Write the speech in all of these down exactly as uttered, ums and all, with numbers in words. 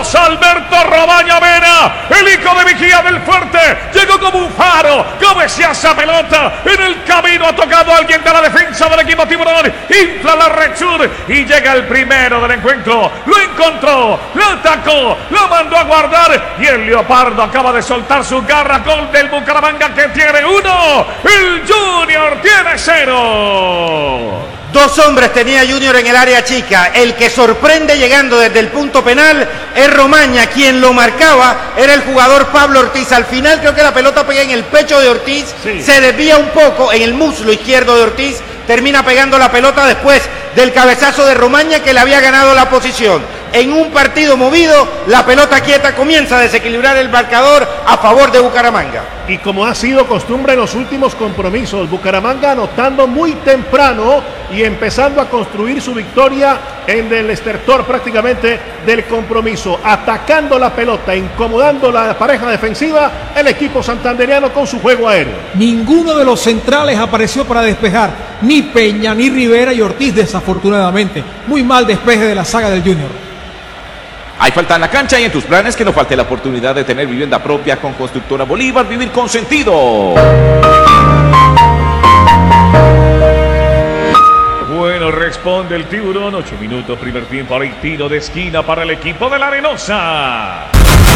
Carlos Alberto Romaña Mena, el hijo de Vigía del Fuerte, llegó como un faro, cabecea esa pelota, en el camino ha tocado a alguien de la defensa del equipo Tiburón, infla la red sur y llega el primero del encuentro, lo encontró, lo atacó, lo mandó a guardar y el Leopardo acaba de soltar su garra. Gol del Bucaramanga que tiene uno, el Junior tiene cero. Dos hombres tenía Junior en el área chica. El que sorprende llegando desde el punto penal es Romaña. Quien lo marcaba era el jugador Pablo Ortiz. Al final creo que la pelota pega en el pecho de Ortiz, sí. Se desvía un poco en el muslo izquierdo de Ortiz, termina pegando la pelota después del cabezazo de Romaña, que le había ganado la posición. En un partido movido, la pelota quieta comienza a desequilibrar el marcador a favor de Bucaramanga. Y como ha sido costumbre en los últimos compromisos, Bucaramanga anotando muy temprano y empezando a construir su victoria en el estertor prácticamente del compromiso, atacando la pelota, incomodando la pareja defensiva, el equipo santandereano con su juego aéreo. Ninguno de los centrales apareció para despejar, ni Peña, ni Rivera y Ortiz, desafortunadamente. Muy mal despeje de la saga del Junior. Hay falta en la cancha y en tus planes que no falte la oportunidad de tener vivienda propia con Constructora Bolívar. Vivir con sentido. Bueno, responde el Tiburón. Ocho minutos, primer tiempo. Ahora hay tiro de esquina para el equipo de la Arenosa.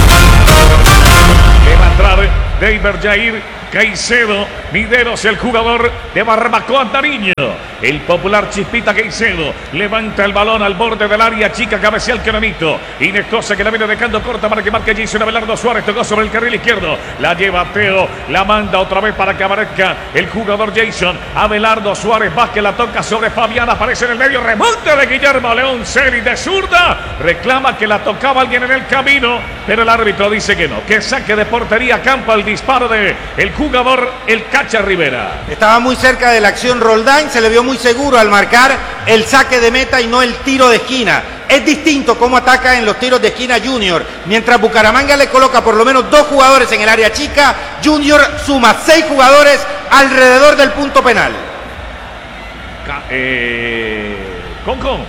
Que va a entrar David Jair Caicedo. Mideros, el jugador de Barbacoa Nariño. El popular Chispita Caicedo levanta el balón al borde del área chica, cabecea el Canamito. Inescosa que la viene dejando corta para que marque Jason Abelardo Suárez. Tocó sobre el carril izquierdo. La lleva Teo. La manda otra vez para que aparezca el jugador Jason Abelardo Suárez. Vázquez la toca sobre Fabián. Aparece en el medio. Remonte de Guillermo León Celi de zurda. Reclama que la tocaba alguien en el camino, pero el árbitro dice que no. Que saque de portería campo el disparo de el jugador el Cacha Rivera. Estaba muy cerca de la acción Roldán. Se le vio muy seguro al marcar el saque de meta y no el tiro de esquina. Es distinto cómo ataca en los tiros de esquina Junior. Mientras Bucaramanga le coloca por lo menos dos jugadores en el área chica, Junior suma seis jugadores alrededor del punto penal. Eh, con con.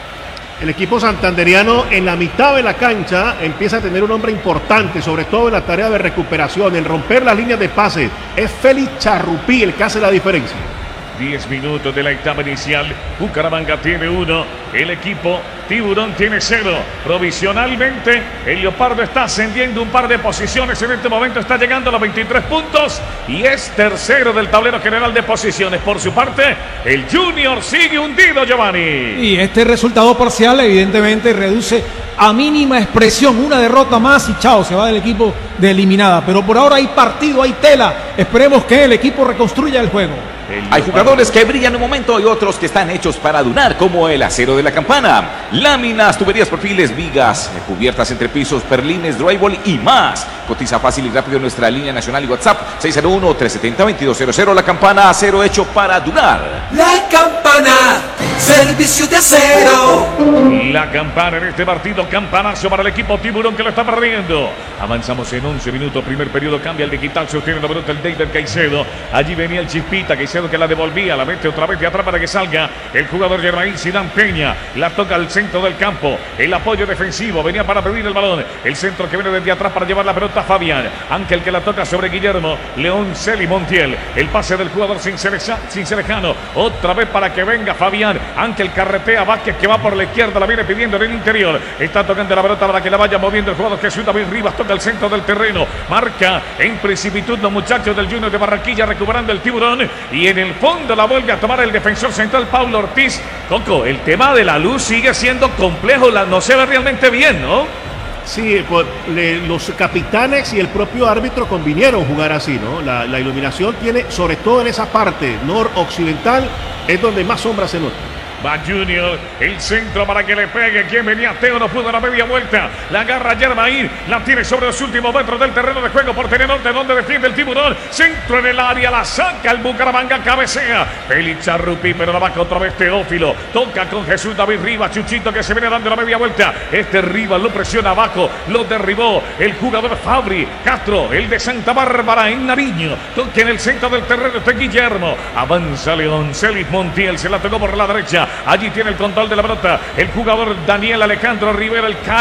El equipo santanderiano en la mitad de la cancha empieza a tener un hombre importante, sobre todo en la tarea de recuperación, en romper las líneas de pase. Es Félix Charrupí el que hace la diferencia. diez minutos de la etapa inicial. Bucaramanga tiene uno. El equipo Tiburón tiene cero. Provisionalmente, el Leopardo está ascendiendo un par de posiciones. En este momento está llegando a los veintitrés puntos y es tercero del tablero general de posiciones. Por su parte, el Junior sigue hundido, Giovanni. Y este resultado parcial, evidentemente, reduce a mínima expresión. Una derrota más y chao, se va del equipo de eliminada. Pero por ahora hay partido, hay tela. Esperemos que el equipo reconstruya el juego. Hay jugadores que brillan un momento y otros que están hechos para durar, como el acero de la campana. Láminas, tuberías, perfiles, vigas, cubiertas entre pisos, perlines, drywall y más. Cotiza fácil y rápido en nuestra línea nacional y WhatsApp seis cero uno, tres siete cero, dos dos cero cero. La campana, acero hecho para durar. La campana, servicio de acero. La campana en este partido, campanazo para el equipo Tiburón que lo está perdiendo. Avanzamos en once minutos, primer periodo, cambia el digital, sostiene la pelota el David Caicedo. Allí venía el Chispita Caicedo que la devolvía, la mete otra vez de atrás para que salga el jugador Germain Sidán Peña. La toca al centro del campo, el apoyo defensivo, venía para pedir el balón. El centro que viene desde atrás para llevar la pelota a Fabián. Ángel que la toca sobre Guillermo León Celi Montiel. El pase del jugador Cincerejano, otra vez para que venga Fabián. Ángel carretea Vázquez que va por la izquierda, la viene pidiendo en el interior. Está tocando la pelota para que la vaya moviendo el jugador Jesús David Rivas. Toca el centro del terreno, marca en precipitud los muchachos del Junior de Barranquilla, recuperando el Tiburón. Y en el fondo la vuelve a tomar el defensor central Pablo Ortiz. Coco, el tema de la luz sigue siendo complejo, la, no se ve realmente bien, ¿no? Sí, pues, le, los capitanes y el propio árbitro convinieron jugar así, ¿no? La, la iluminación tiene, sobre todo en esa parte noroccidental, es donde más sombra se nota. Va Junior, el centro para que le pegue. Quien venía, Teo no pudo la media vuelta. La agarra Germain, la tiene sobre los últimos metros del terreno de juego. Portería norte, donde defiende el Tiburón. Centro en el área, la saca el Bucaramanga, cabecea. Félix Charrupí, pero la vaca otra vez Teófilo. Toca con Jesús David Rivas, Chuchito que se viene dando la media vuelta. Este Rivas lo presiona abajo, lo derribó el jugador Fabri Castro, el de Santa Bárbara en Nariño. Toca en el centro del terreno este Guillermo. Avanza León Celis Montiel, se la tocó por la derecha. Allí tiene el control de la pelota el jugador Daniel Alejandro Rivera, el Cacha.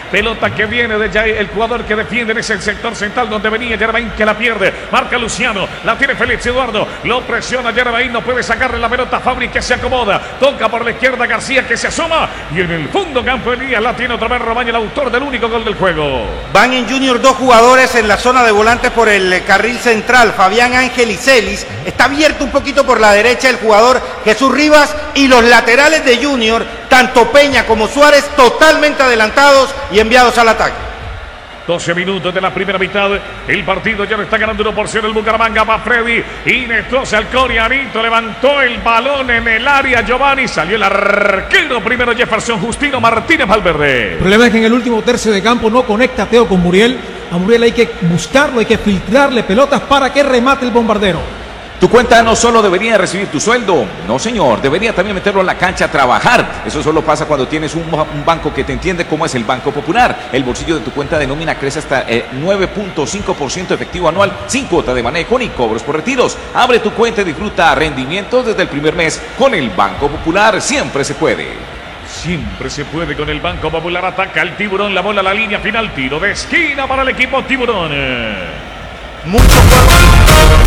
Pelota que viene de Jair, el jugador que defiende en ese sector central donde venía Germain, que la pierde. Marca Luciano, la tiene Félix Eduardo, lo presiona Germain, no puede sacarle la pelota. Fabri que se acomoda, toca por la izquierda García que se asoma y en el fondo campo Elías la tiene otra vez Romaña, el autor del único gol del juego. Van en Junior dos jugadores en la zona de volantes por el carril central, Fabián Ángel y Celis. Está abierto un poquito por la derecha el jugador Jesús Rivas y los laterales de Junior, tanto Peña como Suárez, totalmente adelantados y enviados al ataque. doce minutos de la primera mitad. El partido ya lo está ganando uno por cero el Bucaramanga. Va Freddy. Inestros al coreanito. Levantó el balón en el área. Giovanni. Salió el arquero. Primero Jefferson Justino Martínez Valverde. El problema es que en el último tercio de campo no conecta Teo con Muriel. A Muriel hay que buscarlo, hay que filtrarle pelotas para que remate el bombardero. Tu cuenta no solo debería recibir tu sueldo, no señor, debería también meterlo en la cancha a trabajar. Eso solo pasa cuando tienes un, un banco que te entiende como es el Banco Popular. El bolsillo de tu cuenta de nómina crece hasta eh, nueve punto cinco por ciento efectivo anual, sin cuota de manejo ni cobros por retiros. Abre tu cuenta y disfruta rendimientos desde el primer mes con el Banco Popular. Siempre se puede. Siempre se puede con el Banco Popular. Ataca el Tiburón, la bola a la línea final, tiro de esquina para el equipo Tiburón. Mucho juego,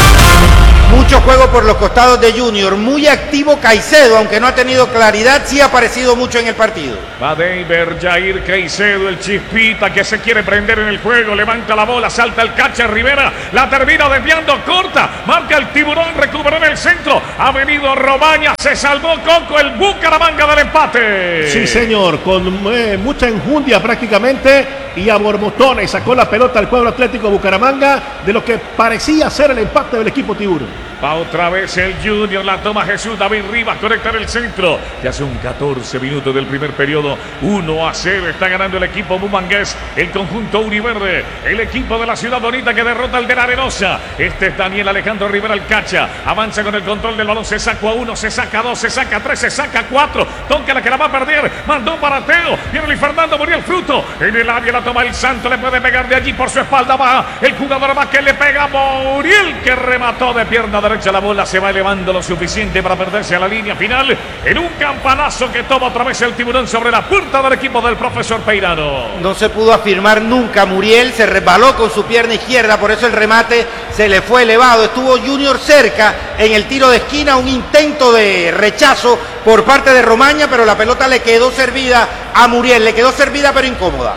mucho juego por los costados de Junior, muy activo Caicedo, aunque no ha tenido claridad, sí ha aparecido mucho en el partido. Va Deiber, Jair Caicedo, el Chispita que se quiere prender en el juego, levanta la bola, salta el cacha Rivera, la termina desviando corta, marca el Tiburón, recuperó en el centro, ha venido Romaña, se salvó Coco, el Bucaramanga del empate. Sí señor, con eh, mucha enjundia prácticamente y a borbotones sacó la pelota al cuadro Atlético Bucaramanga de lo que parecía ser el empate del equipo Tiburón. Va otra vez el Junior, la toma Jesús David Rivas, conecta en el centro. Ya hace un catorce minutos del primer periodo, uno a cero está ganando el equipo bumangués, el conjunto Univerde, el equipo de la Ciudad Bonita que derrota al de la Arenosa. Este es Daniel Alejandro Rivera el cacha, avanza con el control del balón, se saca a uno, se saca a dos, se saca a tres, se saca a cuatro, toca la que la va a perder, mandó para Teo, viene Luis Fernando Muriel Fruto, en el área la toma el Santo, le puede pegar de allí por su espalda, va el jugador va que le pega Muriel que remató de pierna derecha. La bola se va elevando lo suficiente para perderse a la línea final en un campanazo que toma otra vez el Tiburón sobre la puerta del equipo del profesor Peirano. No se pudo afirmar nunca Muriel, se resbaló con su pierna izquierda, por eso el remate se le fue elevado. Estuvo Junior cerca en el tiro de esquina, un intento de rechazo por parte de Romaña, pero la pelota le quedó servida a Muriel, le quedó servida pero incómoda.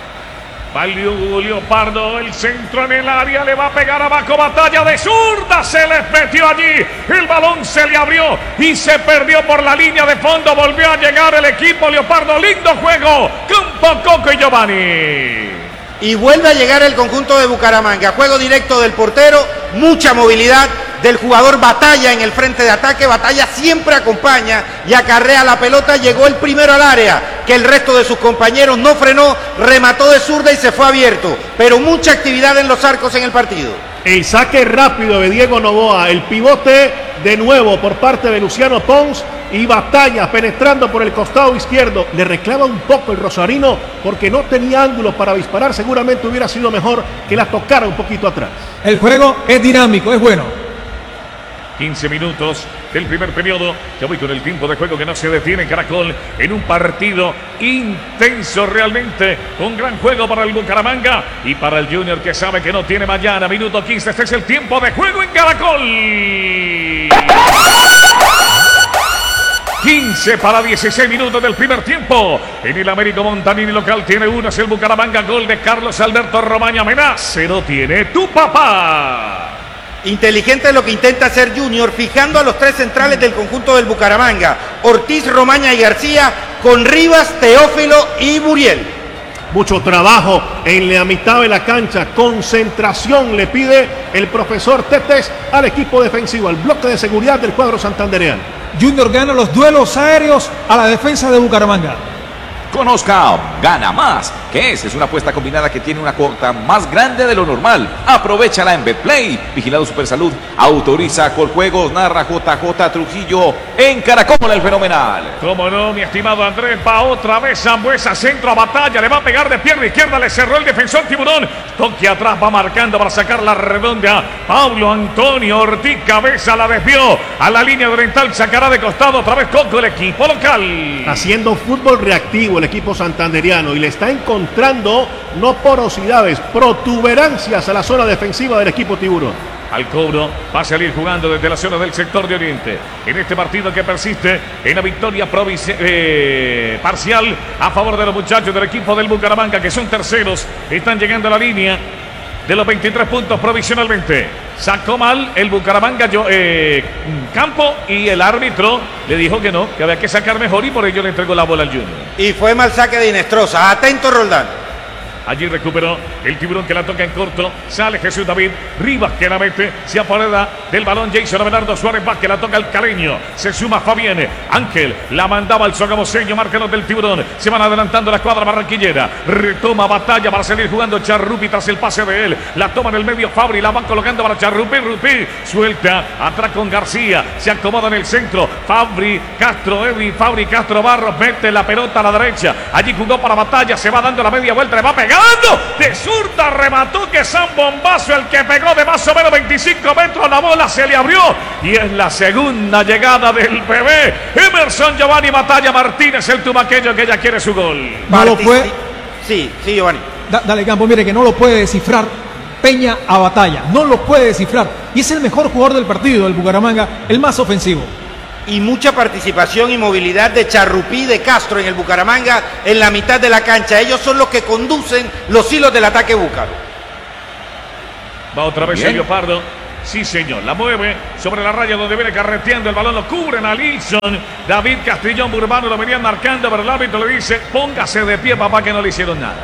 Valió Leopardo, el centro en el área, le va a pegar abajo, batalla de zurda, se les metió allí, el balón se le abrió y se perdió por la línea de fondo, volvió a llegar el equipo Leopardo, lindo juego, Campo Coco y Giovanni. Y vuelve a llegar el conjunto de Bucaramanga, juego directo del portero, mucha movilidad del jugador Batalla en el frente de ataque. Batalla siempre acompaña y acarrea la pelota, llegó el primero al área, que el resto de sus compañeros no frenó, remató de zurda y se fue abierto, pero mucha actividad en los arcos en el partido. El saque rápido de Diego Novoa, el pivote de nuevo por parte de Luciano Pons y Batalla penetrando por el costado izquierdo. Le reclama un poco el rosarino porque no tenía ángulo para disparar, seguramente hubiera sido mejor que la tocara un poquito atrás. El juego es dinámico, es bueno. quince minutos del primer periodo. Ya voy con el tiempo de juego que no se detiene en Caracol en un partido intenso realmente, con gran juego para el Bucaramanga y para el Junior que sabe que no tiene mañana. Minuto quince, este es el tiempo de juego en Caracol. quince para dieciséis minutos del primer tiempo. En el Américo Montanini local tiene uno, es el Bucaramanga, gol de Carlos Alberto Romaña Mena. Cero tiene tu papá. Inteligente lo que intenta hacer Junior, fijando a los tres centrales del conjunto del Bucaramanga, Ortiz, Romaña y García, con Rivas, Teófilo y Muriel. Mucho trabajo en la mitad de la cancha, concentración le pide el profesor Tetes al equipo defensivo, al bloque de seguridad del cuadro santandereano. Junior gana los duelos aéreos a la defensa de Bucaramanga. Conozca Gana Más, que es, es una apuesta combinada que tiene una cuota más grande de lo normal. Aprovechala en Betplay. Vigilado Supersalud. Autoriza Coljuegos. Narra J J Trujillo en Caracol el Fenomenal. Cómo no, mi estimado Andrés. Va otra vez Zambuesa, centro a Batalla. Le va a pegar de pierna izquierda. Le cerró el defensor Tiburón. Toque atrás, va marcando para sacar la redonda. Pablo Antonio Ortiz, cabeza, la desvió a la línea oriental. Sacará de costado otra vez Coco, el equipo local. Haciendo fútbol reactivo. El equipo santanderiano y le está encontrando no porosidades, protuberancias a la zona defensiva del equipo tiburón. Al cobro va a salir jugando desde la zona del sector de Oriente. En este partido que persiste en la victoria eh, parcial a favor de los muchachos del equipo del Bucaramanga, que son terceros, están llegando a la línea de los veintitrés puntos provisionalmente. Sacó mal el Bucaramanga yo, eh, Campo, y el árbitro le dijo que no, que había que sacar mejor, y por ello le entregó la bola al Junior. Y fue mal saque de Inestrosa. Atento, Roldán. Allí recuperó el Tiburón, que la toca en corto. Sale Jesús David Rivas, que la mete. Se apodera del balón Jason Abelardo Suárez Vázquez, la toca el caleño. Se suma Fabián Ángel, la mandaba al sogamoseño. Marca los del Tiburón. Se van adelantando la cuadra barranquillera. Retoma Batalla para salir jugando Charrupi tras el pase de él. La toma en el medio Fabri, la van colocando para Charrupi. Rupi suelta atrás con García. Se acomoda en el centro. Fabri, Castro, Edwin, Fabri, Castro Barros. Mete la pelota a la derecha. Allí jugó para Batalla. Se va dando la media vuelta. Le va a pegar. De zurda remató, que San Bombazo, el que pegó de más o menos veinticinco metros, la bola se le abrió y es la segunda llegada del bebé Emerson Giovanni Batalla Martínez, el tumaqueño, que ya quiere su gol. No lo puede. Sí, sí, Giovanni. Da, dale, Campo, mire que no lo puede descifrar Peña a Batalla, no lo puede descifrar y es el mejor jugador del partido, el Bucaramanga, el más ofensivo. Y mucha participación y movilidad de Charrupí y de Castro en el Bucaramanga en la mitad de la cancha. Ellos son los que conducen los hilos del ataque búcaro. Va otra vez Sergio Pardo. Sí, señor. La mueve sobre la raya donde viene carreteando el balón. Lo cubren a Lilson. David Castrillón Burbano lo venían marcando, pero el árbitro le dice: póngase de pie, papá, que no le hicieron nada.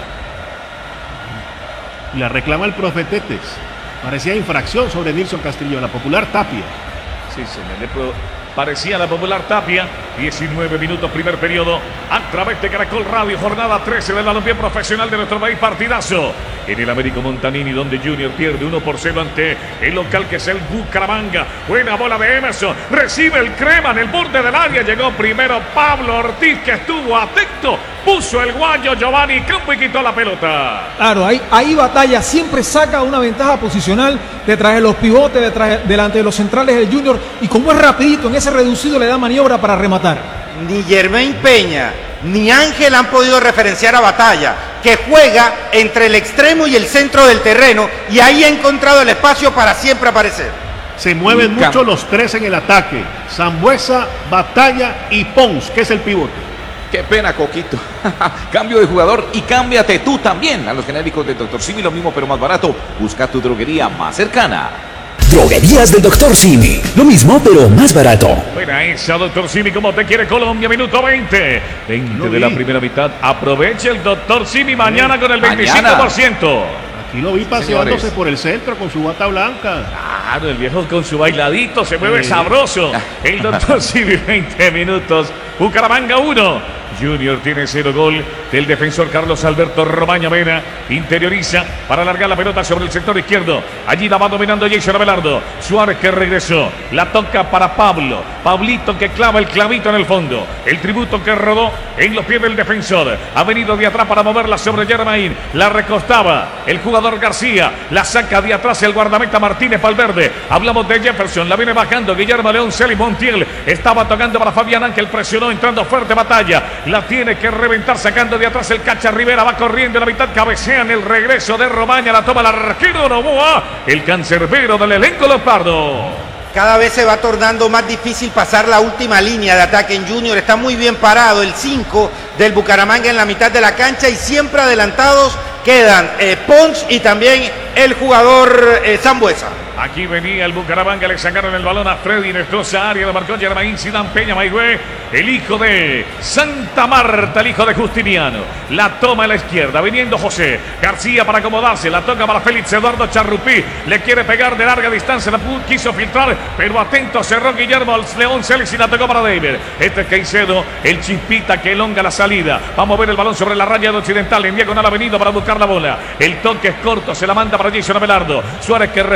Y la reclama el profe Tetes. Parecía infracción sobre Nilson Castrillón, la popular Tapia. Sí, señor. Le pro... Parecía la popular Tapia. diecinueve minutos, primer periodo, a través de Caracol Radio, jornada trece del balompié profesional de nuestro país. Partidazo en el Américo Montanini, donde Junior pierde uno por cero ante el local, que es el Bucaramanga. Buena bola de Emerson, recibe el crema en el borde del área. Llegó primero Pablo Ortiz, que estuvo atento, puso el guayo Giovanni Campo y quitó la pelota. Claro, ahí, ahí Batalla siempre saca una ventaja posicional detrás de los pivotes, detrás, delante de los centrales del Junior, y como es rapidito en ese reducido, le da maniobra para rematar. Ni Germain Peña ni Ángel han podido referenciar a Batalla, que juega entre el extremo y el centro del terreno, y ahí ha encontrado el espacio para siempre aparecer. Se mueven Nunca. mucho los tres en el ataque: Sambuesa, Batalla y Pons, que es el pivote. Qué pena, Coquito. Cambio de jugador y cámbiate tú también a los genéricos del doctor Simi, lo mismo pero más barato. Busca tu droguería más cercana. Droguerías del doctor Simi. Lo mismo, pero más barato. Buena esa, doctor Simi, como te quiere Colombia. Minuto veinte. veinte Lo de la vi. primera mitad. Aproveche el doctor Simi mañana con el veinticinco por ciento. Aquí lo vi paseándose por el centro con su bata blanca. Claro, el viejo con su bailadito se mueve Sí. sabroso. El doctor Simi, veinte minutos. Bucaramanga uno. Junior tiene cero, gol del defensor Carlos Alberto Romaña Mena. Interioriza para alargar la pelota sobre el sector izquierdo. Allí la va dominando Jason Abelardo. Suárez, que regresó. La toca para Pablo. Pablito, que clava el clavito en el fondo. El tributo que rodó en los pies del defensor. Ha venido de atrás para moverla sobre Germain. La recostaba el jugador García. La saca de atrás el guardameta Martínez Valverde. Hablamos de Jefferson. La viene bajando Guillermo León Celis Montiel. Estaba tocando para Fabián Ángel. Presionó, entrando fuerte Batalla. La tiene que reventar, sacando de atrás el Cacha Rivera. Va corriendo en la mitad, cabecea en el regreso de Romaña. La toma el arquero Novoa, el cancerbero del elenco Leopardo. Cada vez se va tornando más difícil pasar la última línea de ataque en Junior. Está muy bien parado el cinco del Bucaramanga en la mitad de la cancha, y siempre adelantados quedan eh, Pons y también el jugador eh, Sambuesa. Aquí venía el Bucaramanga, le sacaron el balón a Freddy Nestroza, área lo marcó Germain Sidán Peña Maigüe, el hijo de Santa Marta, el hijo de Justiniano. La toma a la izquierda, viniendo José García para acomodarse, la toca para Félix Eduardo Charrupí, le quiere pegar de larga distancia, la quiso filtrar, pero atento, cerró Guillermo León Celis y la tocó para David. Este es Caicedo, el Chispita, que elonga la salida. Vamos a ver el balón sobre la raya de Occidental, en diagonal ha venido para buscar la bola. El toque es corto, se la manda para Jason Abelardo. Suárez, que repitió.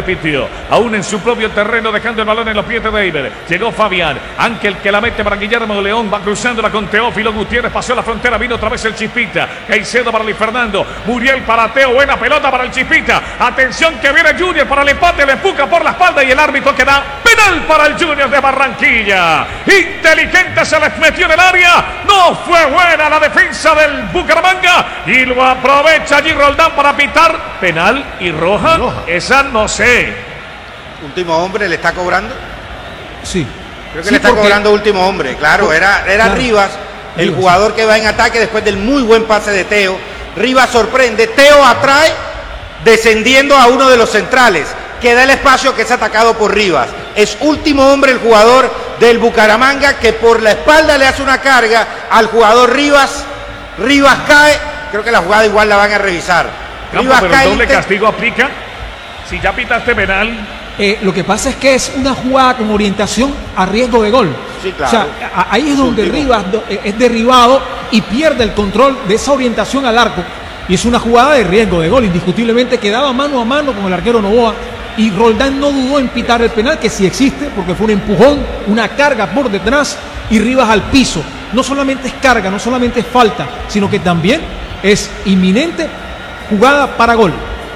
partido. Aún en su propio terreno, dejando el balón en los pies de David. Llegó Fabián. Ángel que la mete para Guillermo León. Va cruzándola con Teófilo Gutiérrez. Pasó la frontera. Vino otra vez el Chispita. Caicedo para Luis Fernando. Muriel para Teo. Buena pelota para el Chispita. Atención que viene Junior para el empate. Le empuja por la espalda y el árbitro que da penal para el Junior de Barranquilla. Inteligente se les metió en el área. No fue buena la defensa del Bucaramanga. Y lo aprovecha allí Roldán para pitar penal y roja. roja. Esa no sé. Último hombre le está cobrando. Sí. Creo que Sí, le está porque- cobrando último hombre. Claro, era, era Claro. Rivas, el Rivas. jugador que va en ataque después del muy buen pase de Teo. Rivas sorprende. Teo atrae descendiendo a uno de los centrales. Queda el espacio que es atacado por Rivas. Es último hombre el jugador del Bucaramanga que por la espalda le hace una carga al jugador Rivas. Rivas cae. Creo que la jugada igual la van a revisar. Campo, Rivas pero el cae. doble inte- castigo aplica. Si ya pitaste penal. Eh, lo que pasa es que es una jugada con orientación a riesgo de gol. Sí, claro. O sea, a- ahí es donde último. Rivas do- eh, es derribado y pierde el control de esa orientación al arco. Y es una jugada de riesgo de gol. Indiscutiblemente quedaba mano a mano con el arquero Novoa. Y Roldán no dudó en pitar el penal, que sí existe, porque fue un empujón, una carga por detrás y Rivas al piso. No solamente es carga, no solamente es falta, sino que también es inminente jugada para gol.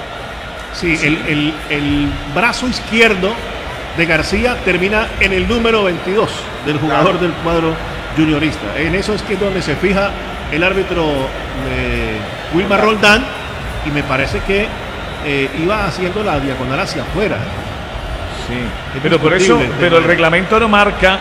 Sí, el, el- el brazo izquierdo de García termina en el número veintidós del jugador Claro. del cuadro juniorista. En eso es que es donde se fija el árbitro eh, Wilmar Roldán, y me parece que eh, iba haciendo la diagonal hacia afuera. Sí. Es Pero por eso, discutible el pero el tema. reglamento no marca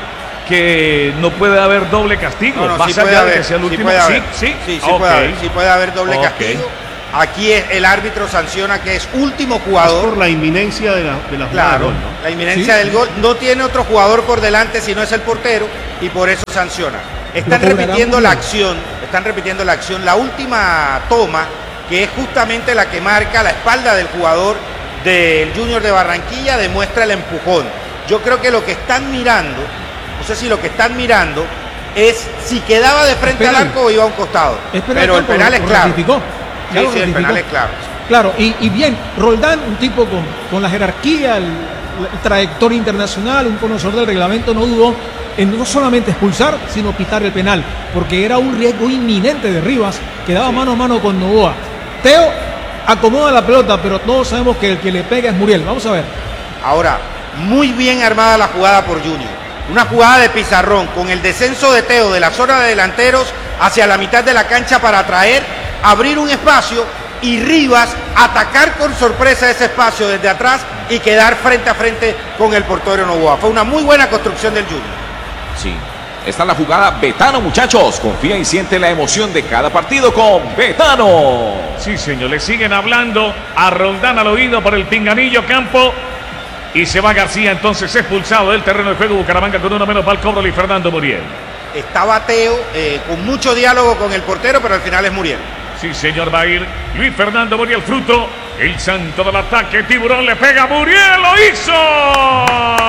que no puede haber doble castigo. No, no, Más sí allá puede de haber, que sea el sí último. puede haber. sí, sí, Sí, sí Ok. puede haber, sí puede haber doble Ok. castigo. Aquí es- el árbitro sanciona que es último Es jugador. por la inminencia de la, de la jugada de Claro, gol, ¿no? la inminencia Sí. del gol. No tiene otro jugador por delante si no es el portero y por eso sanciona. Están Pero cobrará repitiendo muy la bien. acción, están repitiendo la acción. La última toma, que es justamente la que marca la espalda del jugador del Junior de Barranquilla, demuestra el empujón. Yo creo que lo que están mirando, no sé si lo que están mirando es si quedaba de frente Es al penal. arco o iba a un costado. Es penal, Pero el Campo, penal lo- es lo claro. ratificó. Ya Sí, lo sí, el ratificó. penal es claro. Claro, y, y bien, Roldán, un tipo con, con la jerarquía, el, la trayectoria internacional, un conocedor del reglamento, no dudó en no solamente expulsar, sino pitar el penal, porque era un riesgo inminente de Rivas, que daba mano a mano con Novoa. Teo acomoda la pelota, pero todos sabemos que el que le pega es Muriel. Vamos a ver. Ahora, muy bien armada la jugada por Junior. Una jugada de pizarrón con el descenso de Teo de la zona de delanteros hacia la mitad de la cancha para atraer, abrir un espacio y Rivas atacar con sorpresa ese espacio desde atrás y quedar frente a frente con el portero Novoa. Fue una muy buena construcción del Junior. Sí. Está la jugada Betano, muchachos. Confía y siente la emoción de cada partido con Betano. Sí, señor, le siguen hablando a Roldán al oído por el pinganillo Campo. Y se va García entonces expulsado del terreno de juego. Bucaramanga con uno menos para el cobro y Fernando Muriel. Estaba Teo eh, con mucho diálogo con el portero, pero al final es Muriel. Sí, señor, va a ir Luis Fernando Muriel Fruto. El santo del ataque. Tiburón le pega a Muriel. ¡Lo hizo!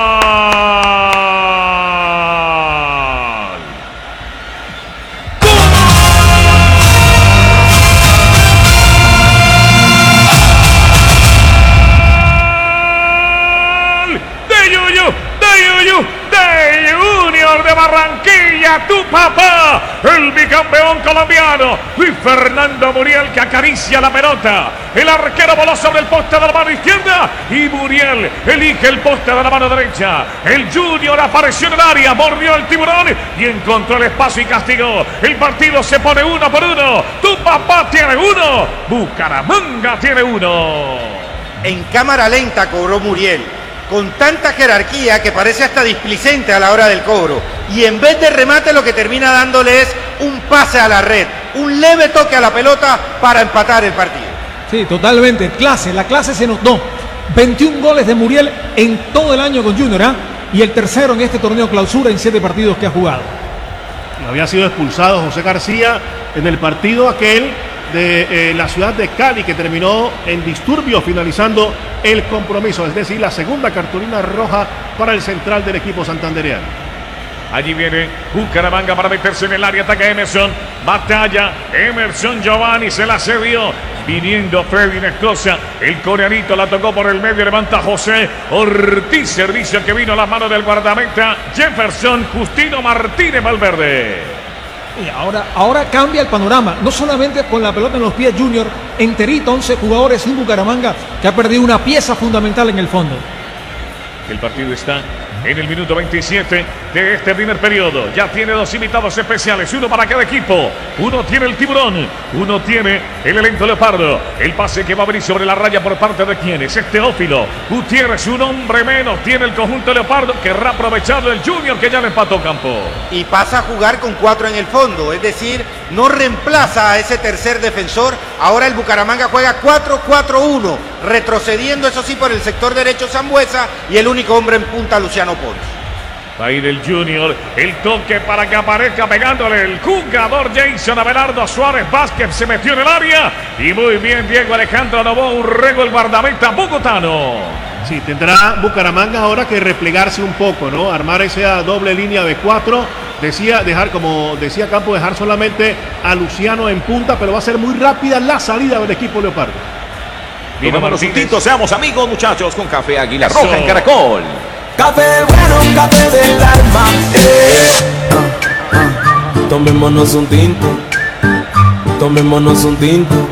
de Yuyu, de Yuyu, de Junior de Barranquilla, tu papá, el bicampeón colombiano, Luis Fernando Muriel, que acaricia la pelota. El arquero voló sobre el poste de la mano izquierda y Muriel elige el poste de la mano derecha. El Junior apareció en el área, mordió el tiburón y encontró el espacio y castigó. El partido se pone uno por uno. Tu papá tiene uno, Bucaramanga tiene uno. En cámara lenta cobró Muriel, con tanta jerarquía que parece hasta displicente a la hora del cobro. Y en vez de remate lo que termina dándole es un pase a la red, un leve toque a la pelota para empatar el partido. Sí, totalmente. Clase, la clase se notó. veintiún goles de Muriel en todo el año con Junior, ¿ah? Y el tercero en este torneo clausura en siete partidos que ha jugado. Había sido expulsado José García en el partido aquel de eh, la ciudad de Cali, que terminó en disturbio finalizando el compromiso, es decir, la segunda cartulina roja para el central del equipo santandereano. Allí viene Bucaramanga para meterse en el área. Ataca Emerson. Batalla. Emerson Giovanni se la cedió. Viniendo Freddy Nescosa. El coreanito la tocó por el medio. Levanta José Ortiz. Servicio que vino a la mano del guardameta Jefferson Justino Martínez Valverde. Y ahora, ahora cambia el panorama, no solamente con la pelota en los pies Junior, enterito, once jugadores sin Bucaramanga, que ha perdido una pieza fundamental en el fondo. El partido está en el minuto veintisiete de este primer periodo. Ya tiene dos invitados especiales, uno para cada equipo. Uno tiene el Tiburón, uno tiene el elenco Leopardo. El pase que va a venir sobre la raya por parte de quienes es Teófilo Gutiérrez, un hombre menos tiene el conjunto Leopardo. Querrá aprovecharlo el Junior, que ya le empató Campo. Y pasa a jugar con cuatro en el fondo, es decir, no reemplaza a ese tercer defensor. Ahora el Bucaramanga juega cuatro cuatro uno, retrocediendo eso sí por el sector derecho Sambuesa, y el único hombre en punta Luciano Pons. Va a ir el Junior, el toque para que aparezca pegándole el jugador Jason Abelardo Suárez Vázquez, se metió en el área y muy bien Diego Alejandro Novoa Urrego, el guardameta bogotano. Sí, tendrá Bucaramanga ahora que replegarse un poco, ¿no? Armar esa doble línea de cuatro. Decía dejar, como decía Campo, dejar solamente a Luciano en punta, pero va a ser muy rápida la salida del equipo Leopardo. Tomémonos un tinto, seamos amigos, muchachos, con Café Águila Roja en Caracol. Café bueno, café del alma. Eh. Ah, ah. Tomémonos un tinto. Tomémonos un tinto.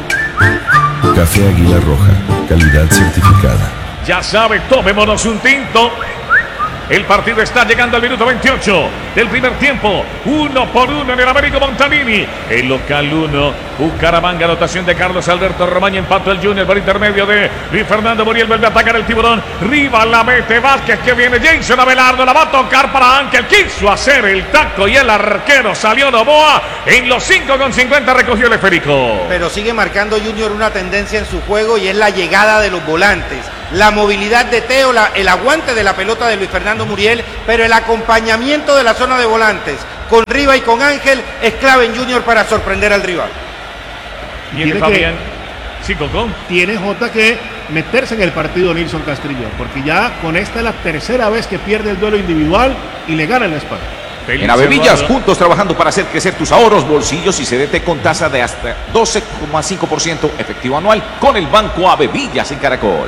Café Águila Roja, calidad certificada. Ya sabe, tomémonos un tinto. El partido está llegando al minuto veintiocho del primer tiempo. Uno por uno en el Américo Montanini. El local uno. Bucaramanga, anotación de Carlos Alberto Romaña. Empató el Junior por intermedio de Luis Fernando Muriel. Vuelve a atacar el Tiburón. Riva la mete Vázquez, que viene Jason Abelardo. La va a tocar para Ángel. Quiso hacer el taco y el arquero salió Novoa. En los cinco con cincuenta recogió el esférico. Pero sigue marcando Junior una tendencia en su juego, y es la llegada de los volantes. La movilidad de Teo, la, el aguante de la pelota de Luis Fernando Muriel, pero el acompañamiento de la zona de volantes con Riva y con Ángel es clave en Junior para sorprender al rival. Viene Tiene Fabián. que- Sí, Cocón. Tiene J que meterse en el partido Nilson Castrillón, porque ya con esta es la tercera vez que pierde el duelo individual y le gana en la espalda. Félix En Avevillas, Eduardo. juntos trabajando para hacer crecer tus ahorros, bolsillos y C D T con tasa de hasta doce coma cinco por ciento efectivo anual con el Banco Avevillas en Caracol.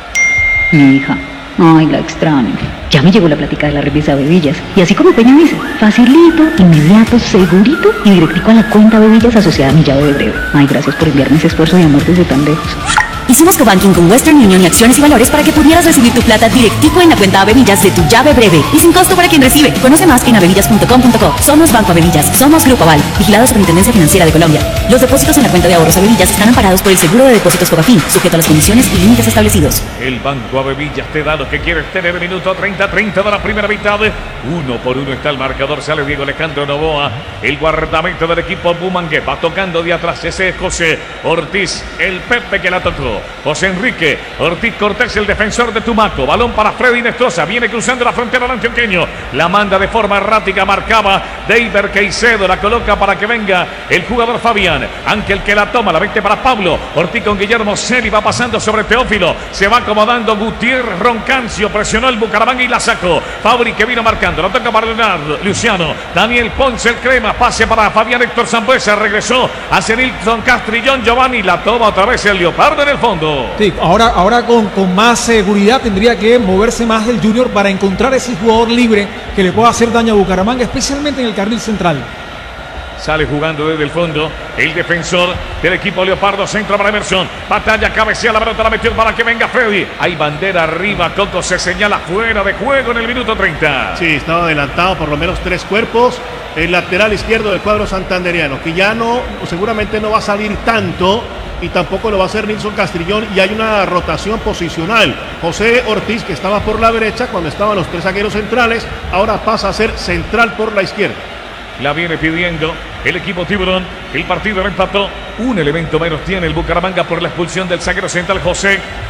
Mi hija, ay, la extraño. Ya me llegó la plática de la revista Bebillas. Y así como Peña dice, facilito, inmediato, segurito y directico a la cuenta Bebillas asociada a mi llave de breve. Ay, gracias por enviarme ese esfuerzo de amor desde tan lejos. Hicimos cobanking con Western Union y Acciones y Valores para que pudieras recibir tu plata directico en la cuenta Avevillas de tu llave breve y sin costo para quien recibe. Conoce más en avevillas punto com punto co. Somos Banco Avevillas, somos Grupo Aval, vigilado Superintendencia Financiera de Colombia. Los depósitos en la cuenta de ahorros Avevillas están amparados por el seguro de depósitos Fogafín, sujeto a las condiciones y límites establecidos. El Banco Avevillas te da lo que quieres tener. Minuto treinta treinta de la primera mitad. Uno por uno está el marcador. Sale Diego Alejandro Novoa, el guardamento del equipo Bumangue. Va tocando de atrás. Ese es José Ortiz, el Pepe que la tocó. José Enrique Ortiz Cortés, el defensor de Tumaco. Balón para Freddy Nestroza. Viene cruzando la frontera del antioqueño. La manda de forma errática. Marcaba David Caicedo. La coloca para que venga el jugador Fabián. Ángel que la toma. La vente para Pablo. Ortiz con Guillermo Celi. Va pasando sobre Teófilo. Se va acomodando Gutiérrez Roncancio. Presionó el Bucaramanga y la sacó. Fabri que vino marcando. La toca para Leonardo Luciano. Daniel Ponce el crema. Pase para Fabián Héctor Zambuesa. Regresó hacia Nilson Castrillón. Giovanni la toma otra vez el Leopardo en el fondo. Sí, ahora, ahora con, con más seguridad tendría que moverse más el Junior para encontrar ese jugador libre que le pueda hacer daño a Bucaramanga, especialmente en el carril central. Sale jugando desde el fondo el defensor del equipo Leopardo. Centro para Emerson. Batalla, cabecea la pelota, la metió para que venga Freddy. Hay bandera arriba. Coco se señala fuera de juego en el minuto treinta. Sí, estaba adelantado por lo menos tres cuerpos. El lateral izquierdo del cuadro santanderiano, que ya no, seguramente no va a salir tanto. Y tampoco lo va a hacer Nilson Castrillón. Y hay una rotación posicional. José Ortiz, que estaba por la derecha cuando estaban los tres zagueros centrales, ahora pasa a ser central por la izquierda. La viene pidiendo el equipo Tiburón. El partido lo empató. Un elemento menos tiene el Bucaramanga por la expulsión del zaguero central José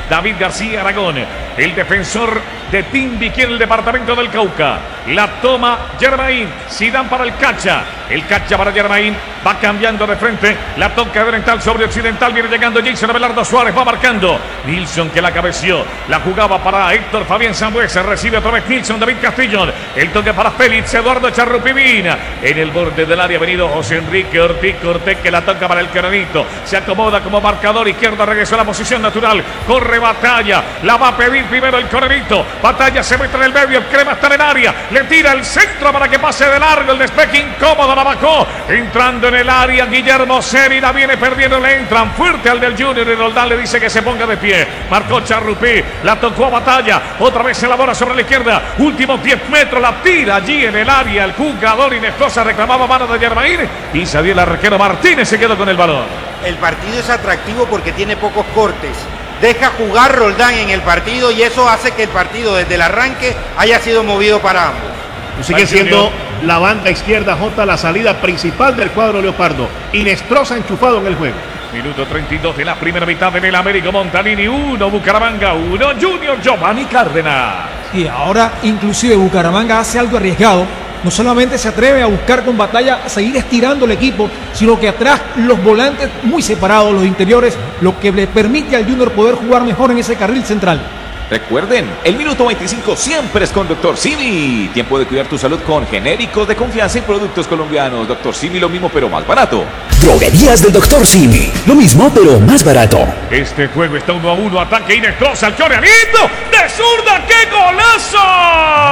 David García Aragón, el defensor de Timbiquí en el departamento del Cauca. La toma Germain, Zidane para el Cacha, el Cacha para Germain, va cambiando de frente, la toca de oriental sobre occidental, viene llegando Jason Abelardo Suárez, va marcando, Nilsson que la cabeció, la jugaba para Héctor Fabián Sambuesa, recibe otra vez Nilsson, David Castillo, el toque para Félix, Eduardo Charrupivina, en el borde del área ha venido José Enrique Ortiz Cortés que la toca para el Cananito, se acomoda como marcador izquierdo, regresó a la posición natural, corre Batalla, la va a pedir primero el Cananito, Batalla se mete en el medio, el Crema está en el área, le tira el centro para que pase de largo, el despeje incómodo, la bajó, entrando en el área, Guillermo Seri, la viene perdiendo, le entran fuerte al del Junior y Roldán le dice que se ponga de pie, marcó Charrupí, la tocó a Batalla, otra vez se elabora sobre la izquierda, últimos diez metros, la tira allí en el área, el jugador Inestrosa reclamaba mano de Germain y salió el arquero Martínez, se quedó con el balón. El partido es atractivo porque tiene pocos cortes. Deja jugar Roldán en el partido y eso hace que el partido desde el arranque haya sido movido para ambos. Sigue siendo la banda izquierda J la salida principal del cuadro leopardo. Inestrosa enchufado en el juego. Minuto treinta y dos de la primera mitad en el Américo Montanini, uno Bucaramanga, uno Junior Giovanni Cárdenas. Y ahora inclusive Bucaramanga hace algo arriesgado. No solamente se atreve a buscar con Batalla a seguir estirando el equipo, sino que atrás los volantes muy separados, los interiores, lo que le permite al Junior poder jugar mejor en ese carril central. Recuerden, el minuto veinticinco siempre es con Doctor Simi. Tiempo de cuidar tu salud con genéricos de confianza y productos colombianos. Doctor Simi, lo mismo pero más barato. Droguerías del Doctor Simi. Lo mismo pero más barato. Este juego está uno a uno. Ataque Inestrosa al Coreanito. De zurda, ¡qué golazo!